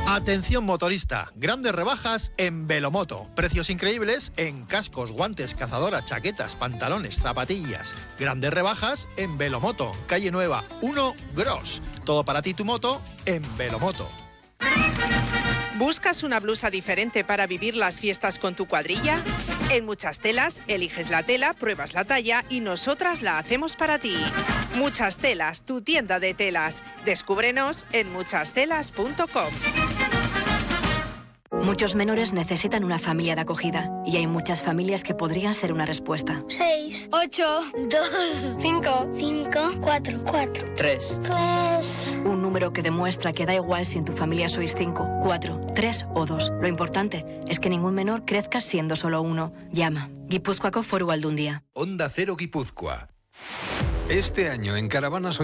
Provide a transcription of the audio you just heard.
Atención motorista, grandes rebajas en Velomoto. Precios increíbles en cascos, guantes, cazadoras, chaquetas, pantalones, zapatillas. Grandes rebajas en Velomoto, calle Nueva, 1 Gros. Todo para ti y tu moto en Velomoto. ¿Buscas una blusa diferente para vivir las fiestas con tu cuadrilla? En Muchas Telas, eliges la tela, pruebas la talla y nosotras la hacemos para ti. Muchas Telas, tu tienda de telas. Descúbrenos en muchastelas.com. Muchos menores necesitan una familia de acogida y hay muchas familias que podrían ser una respuesta. 6, 8, 2, 5, 4, 3. Un número que demuestra que da igual si en tu familia sois 5, 4, 3 o 2. Lo importante es que ningún menor crezca siendo solo uno. Llama. Gipuzkoako Foru Aldundia. Onda Cero Guipúzcoa. Este año en Caravanas